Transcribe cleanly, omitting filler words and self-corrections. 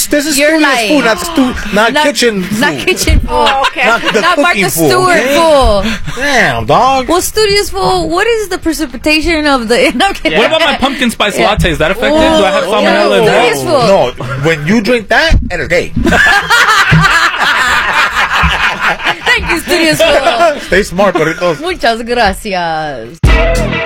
this is You're Studios like, food, not kitchen food. Not kitchen food. Oh, okay. Not the Not cooking Martha food. Stewart Okay? food. Damn, dog. Well, Studios food. What is the precipitation of the? No, I'm kidding. What about my pumpkin spice latte? Is that effective? Oh, Do I have salmonella in yeah. that? Studios food. No, when you drink that, it's gay. Thank you, Studios food. Stay smart, Corritos. Muchas gracias.